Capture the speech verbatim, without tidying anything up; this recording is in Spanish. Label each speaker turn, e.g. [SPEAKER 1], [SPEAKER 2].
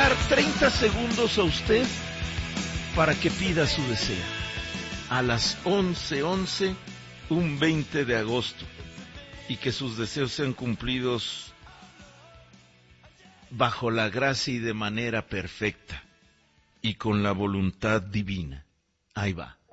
[SPEAKER 1] dar treinta segundos a usted para que pida su deseo. A las once once, un veinte de agosto, y que sus deseos sean cumplidos bajo la gracia y de manera perfecta, y con la voluntad divina. Ahí va.